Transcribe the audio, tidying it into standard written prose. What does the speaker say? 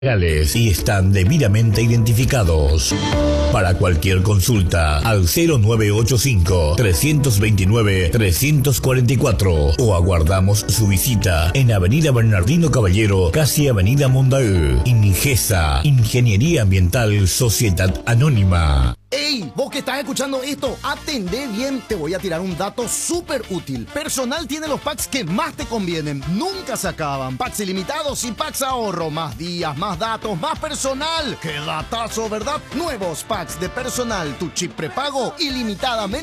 legales y están debidamente identificados. Para cualquier consulta al 0985-329-344 o aguardamos su visita en Avenida Bernardino Caballero, casi Avenida Mondaú. Ingesa, Ingeniería Ambiental Sociedad Anónima. ¡Ey! Vos que estás escuchando esto, atendé bien. Te voy a tirar un dato súper útil. Personal tiene los packs que más te convienen. Nunca se acaban. Packs ilimitados y packs ahorro. Más días, más datos, más personal. ¡Qué datazo!, ¿verdad? Nuevos packs de personal. Tu chip prepago ilimitadamente